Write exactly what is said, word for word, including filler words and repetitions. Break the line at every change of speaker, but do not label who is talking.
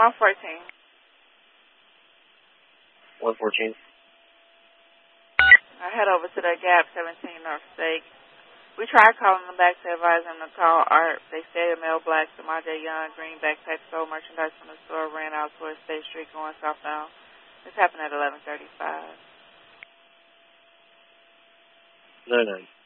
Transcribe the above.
one fourteen.
one fourteen.
I head over to the Gap, seventeen North State. We tried calling them back to advise them to call Art. They stayed at Mel Black, Samajay Young, Green Backpack, sold merchandise from the store, ran out towards State Street going southbound. This happened at eleven thirty-five.
No, no.